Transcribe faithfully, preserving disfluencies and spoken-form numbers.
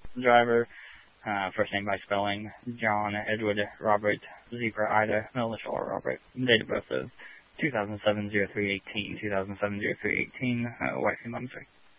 driver. Uh, first name by spelling, John Edward Robert Zebra Ida Militia Robert. Date of birth of two thousand seven oh three eighteen, two thousand seven oh three eighteen, uh, wife and mom, sorry.